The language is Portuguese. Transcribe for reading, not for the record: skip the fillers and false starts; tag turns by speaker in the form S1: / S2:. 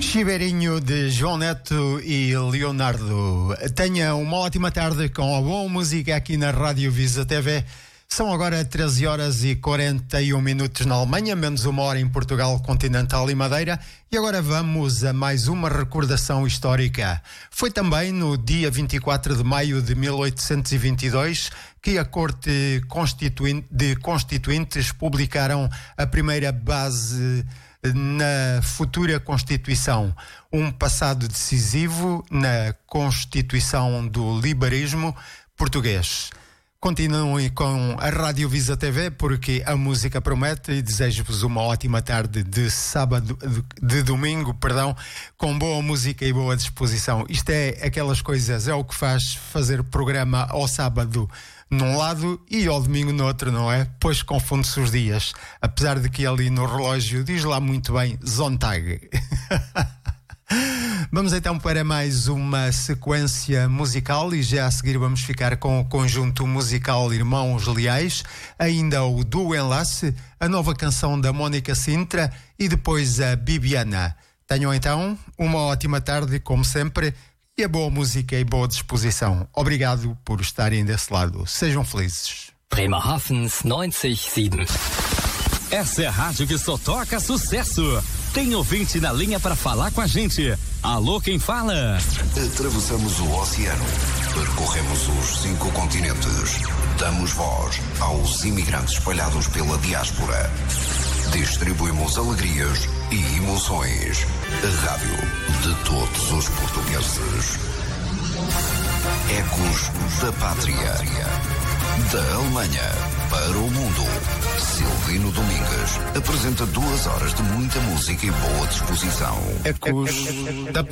S1: Chibeirinho de João Neto e Leonardo. Tenha uma ótima tarde com a boa música aqui na Rádio Visa TV. São agora 13 horas e 41 minutos na Alemanha, menos uma hora em Portugal continental e Madeira. E agora vamos a mais uma recordação histórica. Foi também no dia 24 de maio de 1822 que a Corte de Constituintes publicaram a primeira base na futura Constituição, um passado decisivo na constituição do liberalismo português. Continuem com a Rádio Visa TV porque a música promete e desejo-vos uma ótima tarde de domingo, com boa música e boa disposição. Isto é aquelas coisas, é o que faz fazer programa ao sábado num lado e ao domingo no outro, não é? Pois confunde-se os dias, apesar de que ali no relógio diz lá muito bem Zontag. Vamos então para mais uma sequência musical e já a seguir vamos ficar com o conjunto musical Irmãos Leais, ainda o Duo Enlace, a nova canção da Mónica Sintra e depois a Bibiana. Tenham então uma ótima tarde, como sempre, e a boa música e boa disposição. Obrigado por estarem desse lado. Sejam felizes.
S2: Bremerhavens 97.
S3: Essa é a rádio que só toca sucesso. Tem ouvinte na linha para falar com a gente. Alô, quem fala?
S4: Atravessamos o oceano, percorremos os 5 continentes, damos voz aos imigrantes espalhados pela diáspora. Distribuímos alegrias e emoções. A rádio de todos os portugueses. Ecos da Pátria. Da Alemanha para o mundo. Silvino Domingues apresenta 2 horas de muita música e boa disposição.
S1: Ecos da